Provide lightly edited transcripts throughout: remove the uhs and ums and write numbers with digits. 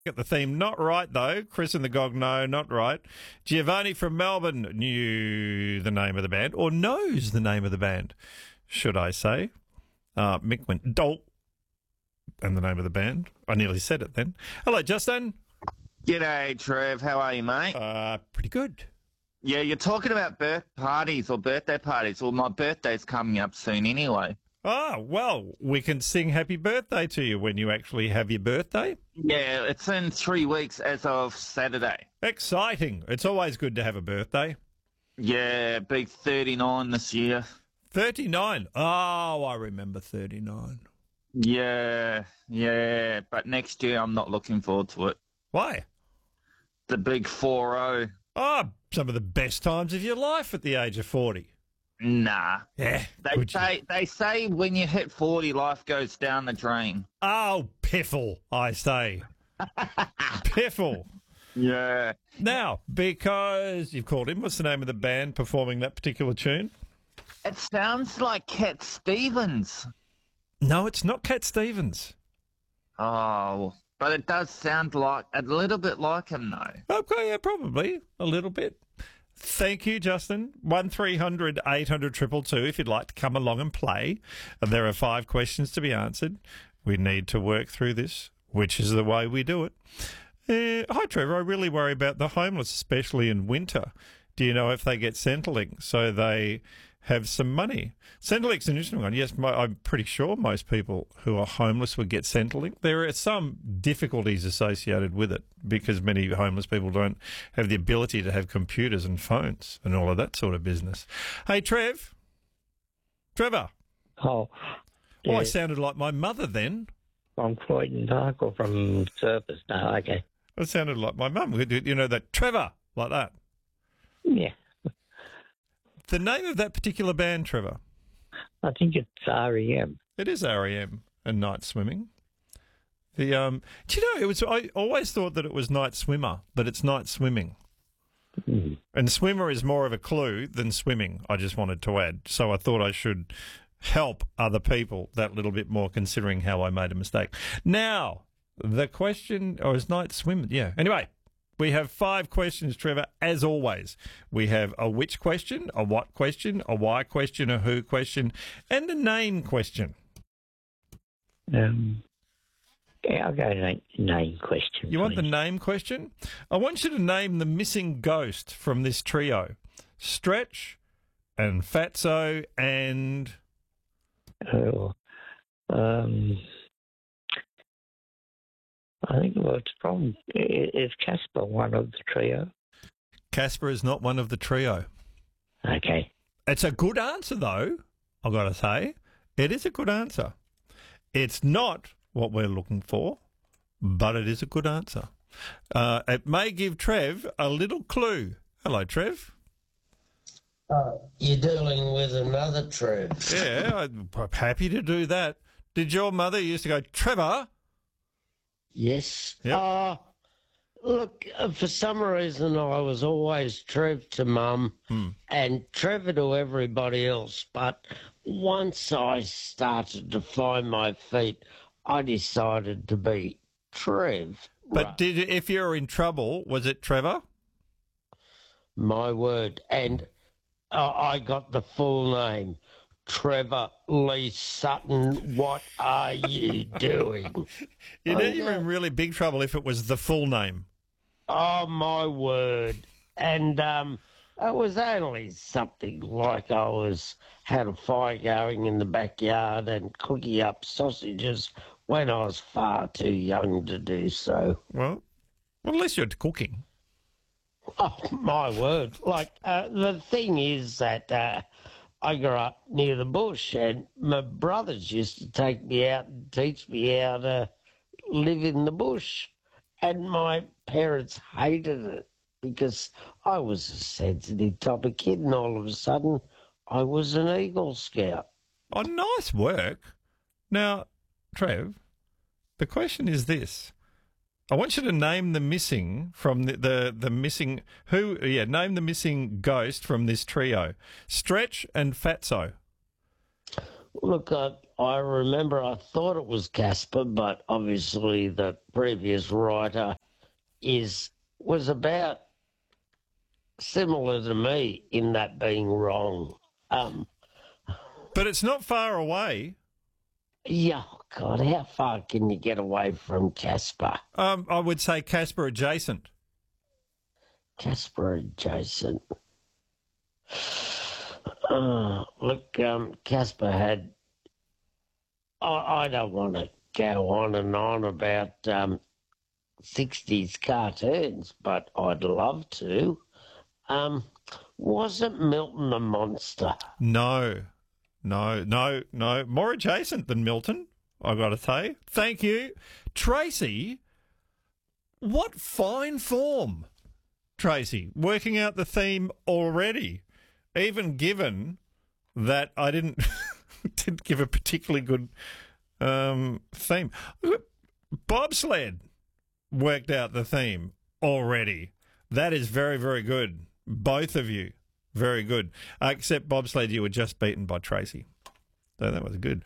Get the theme not right, though. Chris and the Gog, no, not right. Giovanni from Melbourne knew the name of the band, or knows the name of the band, should I say. Mick went, Dolt, and the name of the band. I nearly said it then. Hello, Justin. G'day, Trev. How are you, mate? Pretty good. Yeah, you're talking about birthday parties. Well, my birthday's coming up soon anyway. Well, we can sing happy birthday to you when you actually have your birthday. Yeah, it's in 3 weeks as of Saturday. Exciting. It's always good to have a birthday. Yeah, be 39 this year. 39. Oh, I remember 39. Yeah, but next year I'm not looking forward to it. Why? The big 4-0. Oh, some of the best times of your life at the age of 40. Nah. Yeah. They say when you hit 40, life goes down the drain. Oh, piffle, I say. Piffle. Yeah. Now, because you've called him, what's the name of the band performing that particular tune? It sounds like Cat Stevens. No, it's not Cat Stevens. Oh, but it does sound like a little bit like him, though. Okay, yeah, probably a little bit. Thank you, Justin. 1300 800 222 if you'd like to come along and play. There are 5 questions to be answered. We need to work through this, which is the way we do it. Hi, Trevor. I really worry about the homeless, especially in winter. Do you know if they get Centrelink so they have some money? Centrelink's an interesting one. Yes, I'm pretty sure most people who are homeless would get Centrelink. There are some difficulties associated with it because many homeless people don't have the ability to have computers and phones and all of that sort of business. Hey, Trevor. Oh, Well, I yeah. sounded like my mother then. From Croydon Park or from Surface? No, okay. I sounded like my mum. You know, that Trevor, like that. Yeah, The name of that particular band, Trevor? I think it's REM. It is REM and Night Swimming. Do you know, I always thought that it was Night Swimmer, but it's Night Swimming. Mm. And swimmer is more of a clue than swimming, I just wanted to add. So I thought I should help other people that little bit more, considering how I made a mistake. Now, the question, is Night Swim? Yeah. Anyway, we have 5 questions, Trevor, as always. We have a which question, a what question, a why question, a who question, and a name question. Yeah, I'll go to name question. You want the please. name question? I want you to name the missing ghost from this trio. Stretch and Fatso and... Oh, I think it's from is Casper one of the trio? Casper is not one of the trio. Okay. It's a good answer, though, I've got to say. It is a good answer. It's not what we're looking for, but it is a good answer. It may give Trev a little clue. Hello, Trev. You're dealing with another Trev. Yeah, I'm happy to do that. Did your mother used to go, Trevor? Yes. Yep. Look, for some reason I was always Trev to Mum and Trevor to everybody else. But once I started to find my feet, I decided to be Trev. But if you were in trouble, was it Trevor? My word. And I got the full name. Trevor Lee Sutton, what are you doing? You know you were in really big trouble if it was the full name. Oh, my word. And it was only something like had a fire going in the backyard and cooking up sausages when I was far too young to do so. Well, at least you're cooking. Oh, my word. Like, the thing is that I grew up near the bush and my brothers used to take me out and teach me how to live in the bush. And my parents hated it because I was a sensitive type of kid and all of a sudden I was an Eagle Scout. Oh, nice work. Now, Trev, the question is this. I want you to name the missing from the missing name the missing ghost from this trio. Stretch and Fatso. Look, I remember I thought it was Casper, but obviously the previous writer was about similar to me in that being wrong. But it's not far away. Yeah, God, how far can you get away from Casper? I would say Casper adjacent. Casper adjacent. Look, Casper had. I don't want to go on and on about 60s cartoons, but I'd love to. Wasn't Milton the monster? No. More adjacent than Milton, I got to say. Thank you. Tracy, what fine form. Tracy, working out the theme already, even given that I didn't give a particularly good theme. Bobsled worked out the theme already. That is very, very good. Both of you, very good. Except bobsled, you were just beaten by Tracy. So that was good.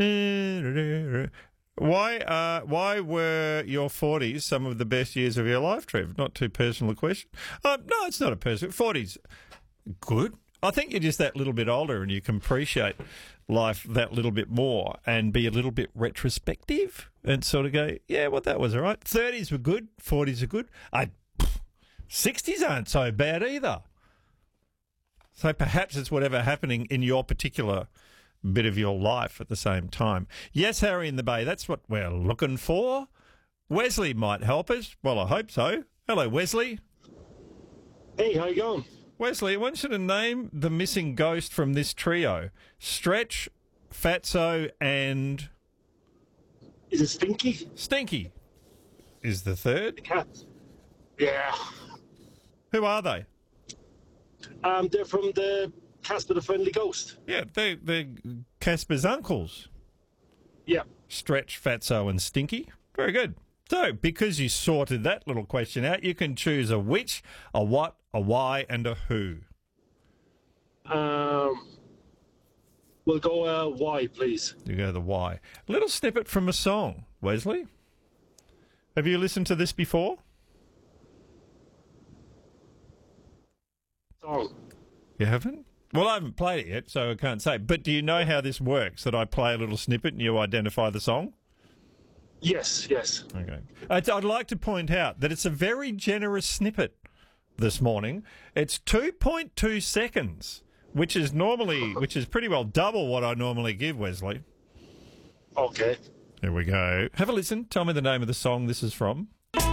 Why were your 40s some of the best years of your life, Trev? Not too personal a question. No, it's not a personal. 40s, good. I think you're just that little bit older and you can appreciate life that little bit more and be a little bit retrospective and sort of go, yeah, well, that was all right. 30s were good. 40s are good. 60s aren't so bad either. So perhaps it's whatever happening in your particular bit of your life at the same time. Yes, Harry in the Bay, that's what we're looking for. Wesley might help us. Well, I hope so. Hello, Wesley. Hey, how you going? Wesley, I want you to name the missing ghost from this trio. Stretch, Fatso, and... Is it Stinky? Stinky is the third. Cat. Yeah. Who are they? They're from the Casper the Friendly Ghost. Yeah, they're Casper's uncles. Yeah. Stretch, Fatso, and Stinky. Very good. So, because you sorted that little question out, you can choose a which, a what, a why, and a who. We'll go why, please. You go the why. A little snippet from a song, Wesley. Have you listened to this before? Song. You haven't? Well, I haven't played it yet, so I can't say. But do you know how this works, that I play a little snippet and you identify the song? Yes. Okay. I'd like to point out that it's a very generous snippet this morning. It's 2.2 seconds, which is pretty well double what I normally give, Wesley. Okay. Here we go. Have a listen. Tell me the name of the song this is from.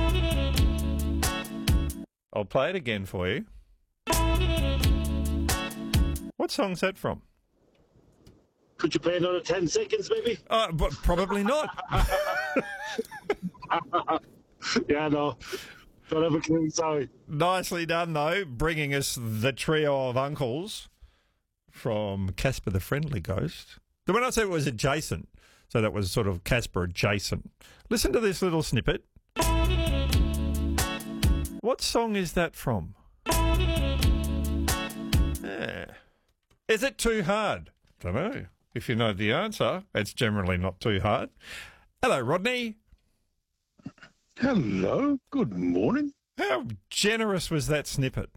I'll play it again for you. What song's that from? Could you play another 10 seconds, maybe? But probably not. Yeah, no. Don't have a clue, sorry. Nicely done, though, bringing us the trio of uncles from Casper the Friendly Ghost. When I said it was adjacent, so that was sort of Casper adjacent. Listen to this little snippet. What song is that from? Yeah. Is it too hard? Don't know. If you know the answer, it's generally not too hard. Hello, Rodney. Hello, good morning. How generous was that snippet?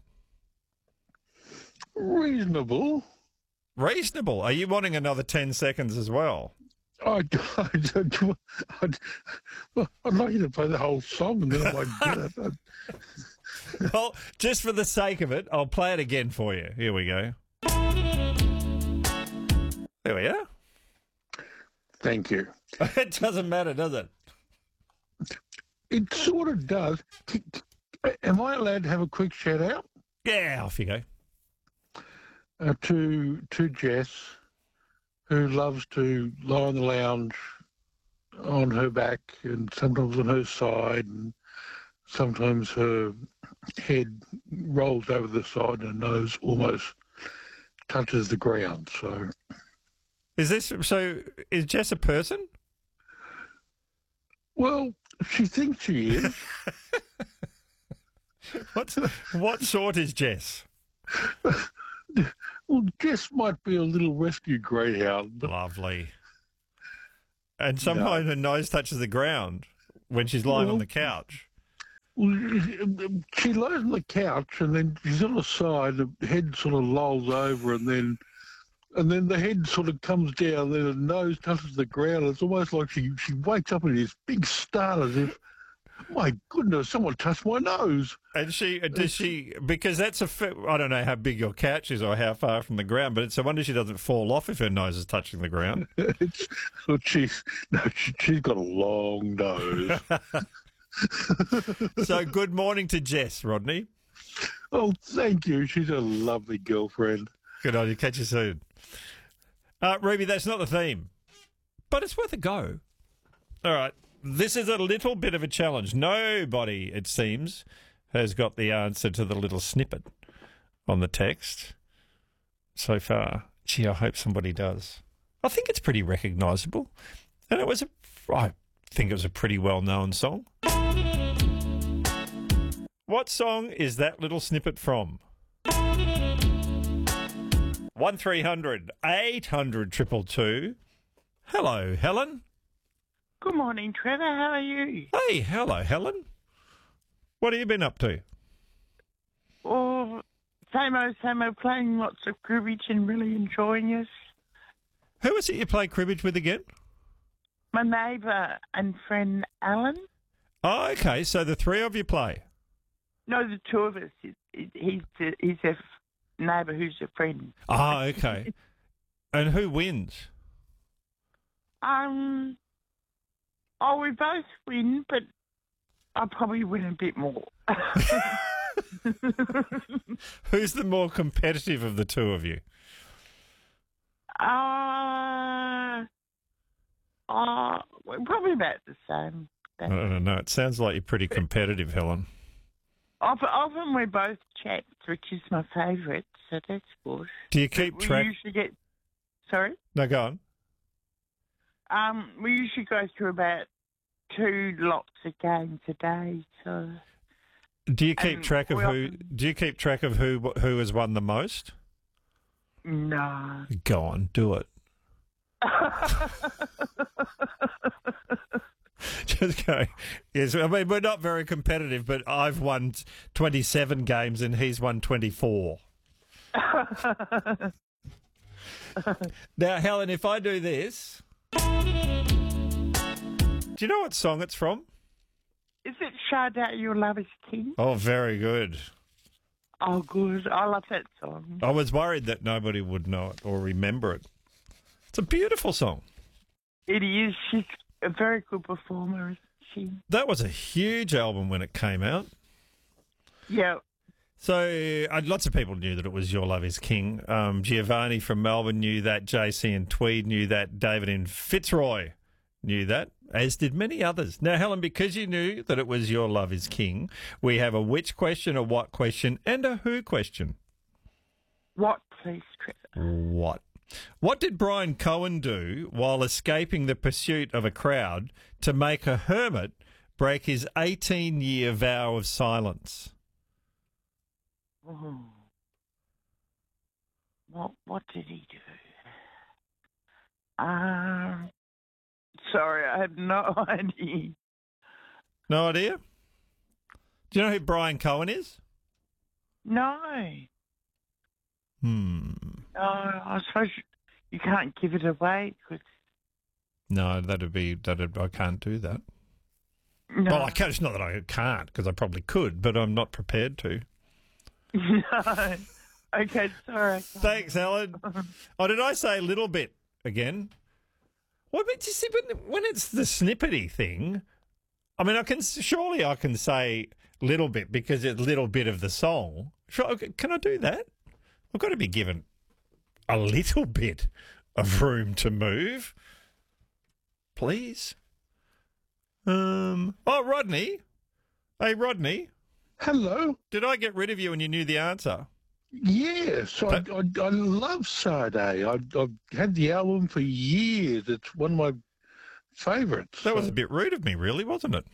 Reasonable. Reasonable. Are you wanting another 10 seconds as well? I'd like you to play the whole song and then I might get it. Well, just for the sake of it, I'll play it again for you. Here we go. There we are. Thank you. It doesn't matter, does it? It sort of does. Am I allowed to have a quick shout out? Yeah, off you go. To Jess, who loves to lie on the lounge on her back and sometimes on her side, and sometimes her head rolls over the side and her nose almost touches the ground. So Is Jess a person? Well, she thinks she is. What sort is Jess? Well, Jess might be a little rescue greyhound. Lovely. And sometimes her nose touches the ground when she's lying on the couch. She lies on the couch and then she's on the side, the head sort of lolls over and then the head sort of comes down, then her nose touches the ground. It's almost like she wakes up in this big start as if, my goodness, someone touched my nose. And does she, because that's I don't know how big your couch is or how far from the ground, but it's a wonder she doesn't fall off if her nose is touching the ground. She's got a long nose. So good morning to Jess, Rodney. Oh, thank you. She's a lovely girlfriend. Good on you. Catch you soon. Ruby, that's not the theme, but it's worth a go. All right. This is a little bit of a challenge. Nobody, it seems, has got the answer to the little snippet on the text so far. Gee, I hope somebody does. I think it's pretty recognisable. And I think it was a pretty well-known song. What song is that little snippet from? 1300 800 222. Hello, Helen. Good morning, Trevor. How are you? Hey, hello, Helen. What have you been up to? Oh, same old, playing lots of cribbage and really enjoying it. Who was it you played cribbage with again? My neighbour and friend Alan. Oh, okay. So the three of you play? No, the two of us. He's a neighbour who's a friend. Oh, okay. And who wins? We both win, but I probably win a bit more. Who's the more competitive of the two of you? We're probably about the same. I don't know. It sounds like you're pretty competitive, Helen. Often we're both chaps, which is my favourite, so that's good. Do you keep track? We usually get... Sorry? No, go on. We usually go through about 2 lots of games a day, so... Do you keep track of who? Do you keep track of who has won the most? No. Go on, do it. Just go. Yes, I mean we're not very competitive, but I've won 27 games and he's won 24. Now, Helen, if I do this, do you know what song it's from? Is it Sade, Your Love is King? Oh, very good. Oh, good. I love that song. I was worried that nobody would know it or remember it. It's a beautiful song. It is. She's a very good performer, isn't she? That was a huge album when it came out. Yeah. So lots of people knew that it was Your Love is King. Giovanni from Melbourne knew that. JC in Tweed knew that. David in Fitzroy knew that, as did many others. Now, Helen, because you knew that it was Your Love is King, we have a which question, a what question, and a who question. What, please, Trevor? What? What did Brian Cohen do while escaping the pursuit of a crowd to make a hermit break his 18-year vow of silence? Oh. What did he do? Sorry, I have no idea. No idea? Do you know who Brian Cohen is? No. No, I suppose you can't give it away. No, I can't do that. No. Well, I can't. It's not that I can't, because I probably could, but I'm not prepared to. No. Okay, sorry. Thanks, Helen. Oh, did I say a little bit again? Well, but you see, when it's the snippety thing, I mean, I can say little bit because it's a little bit of the song. Sure, can I do that? I've got to be given a little bit of room to move, please. Oh, Rodney. Hey, Rodney. Hello. Did I get rid of you when you knew the answer? Yes, I love Sade. I've had the album for years. It's one of my favourites. That was a bit rude of me, really, wasn't it?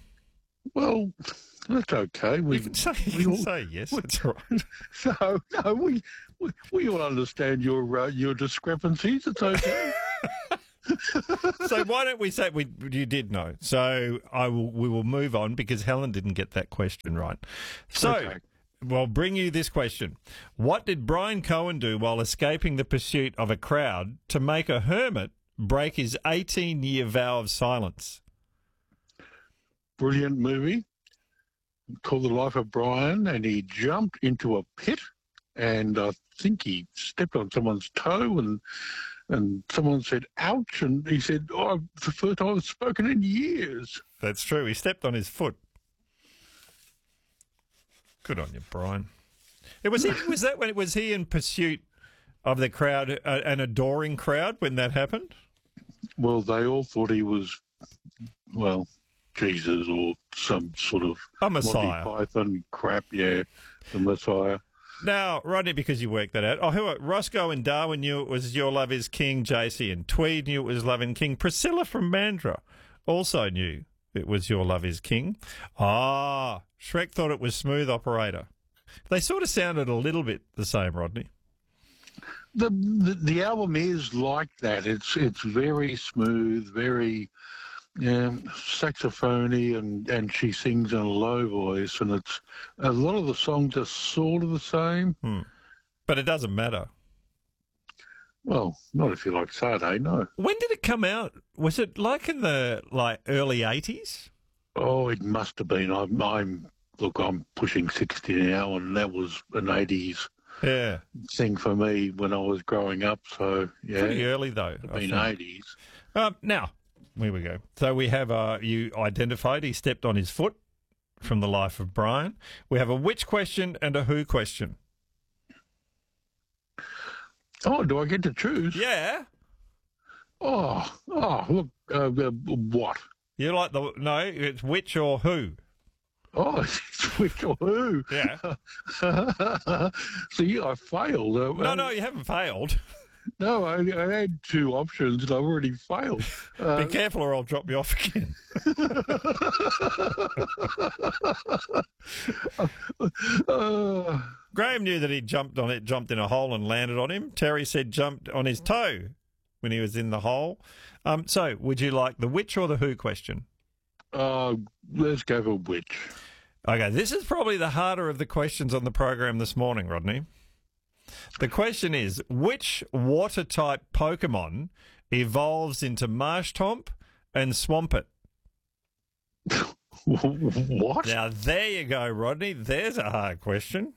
Well, that's okay. You can say yes. That's all right. No, we all understand your discrepancies. It's okay. So why don't we say you did know? So we will move on because Helen didn't get that question right. So Okay. we'll bring you this question. What did Brian Cohen do while escaping the pursuit of a crowd to make a hermit break his 18-year vow of silence? Brilliant movie called The Life of Brian, and he jumped into a pit, and I think he stepped on someone's toe, and someone said, ouch, and he said, oh, it's the first time I've spoken in years. That's true. He stepped on his foot. Good on you, Brian. Was he in pursuit of the crowd, an adoring crowd when that happened? Well, they all thought he was, well, Jesus or some sort of A Messiah. Monty Python crap, yeah, the Messiah. Now, Rodney, because you worked that out. Oh, who? Roscoe and Darwin knew it was Your Love Is King, JC, and Tweed knew it was Love and King. Priscilla from Mandurah also knew it was Your Love Is King. Ah, Shrek thought it was Smooth Operator. They sort of sounded a little bit the same, Rodney. The album is like that. It's very smooth, very saxophony, and she sings in a low voice, and it's a lot of the songs are sort of the same. But it doesn't matter. Well, not if you like Sade, no. When did it come out? Was it like in the early 80s? Oh, it must have been. I'm pushing 60 now, and that was an 80s Yeah. thing for me when I was growing up. So yeah, Pretty early, though. it'd I been think. 80s. Now, here we go. So we have, you identified he stepped on his foot from The Life of Brian. We have a which question and a who question. Oh, do I get to choose? Yeah. Oh, look, what? You like no, it's which or who. Oh, it's which or who? Yeah. See, I failed. No, you haven't failed. No, I had two options and I've already failed. Be careful or I'll drop you off again. Graham knew that he jumped in a hole and landed on him. Terry said jumped on his toe when he was in the hole. So would you like the which or the who question? Let's go for which. Okay, this is probably the harder of the questions on the program this morning, Rodney. The question is, which water-type Pokemon evolves into Marshtomp and Swampert? What? Now, there you go, Rodney. There's a hard question.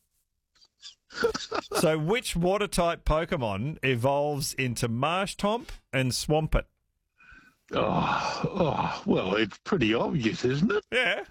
So, which water-type Pokemon evolves into Marshtomp and Swampert? Well, it's pretty obvious, isn't it? Yeah.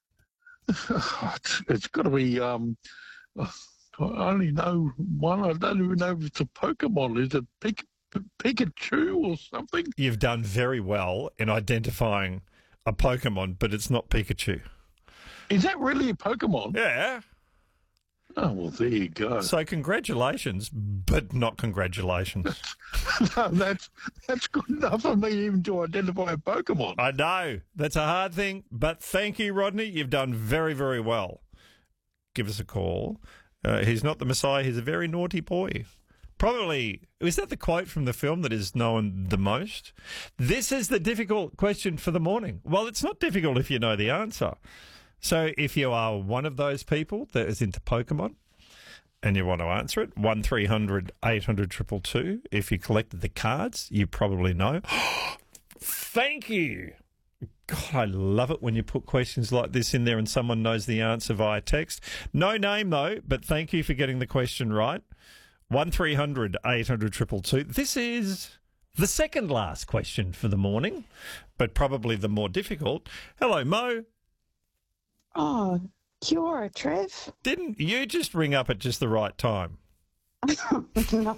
It's got to be. I only know one. I don't even know if it's a Pokemon. Is it Pikachu or something? You've done very well in identifying a Pokemon, but it's not Pikachu. Is that really a Pokemon? Yeah. Oh, well, there you go. So congratulations, but not congratulations. No, that's good enough for me even to identify a Pokemon. I know. That's a hard thing, but thank you, Rodney. You've done very, very well. Give us a call. He's not the Messiah. He's a very naughty boy. Probably, is that the quote from the film that is known the most? This is the difficult question for the morning. Well, it's not difficult if you know the answer. So if you are one of those people that is into Pokemon and you want to answer it, 1300 800 222. If you collected the cards, you probably know. Thank you. God, I love it when you put questions like this in there and someone knows the answer via text. No name, though, but thank you for getting the question right. 1300 800 222. This is the second last question for the morning, but probably the more difficult. Hello, Mo. Oh, kia ora, Trev. Didn't you just ring up at just the right time? No.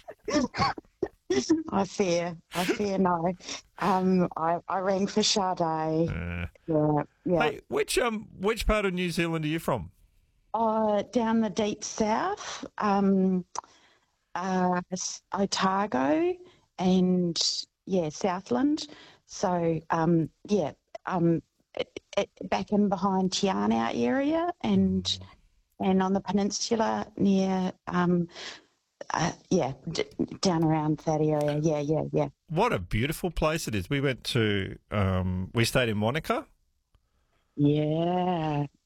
I fear no. I rang for Sade. Yeah. Hey, which part of New Zealand are you from? Down the deep south, Otago, and Southland. So back in behind Te Anau area, and and on the peninsula near, down around that area. Yeah. What a beautiful place it is. We went to, we stayed in Wanaka. Yeah.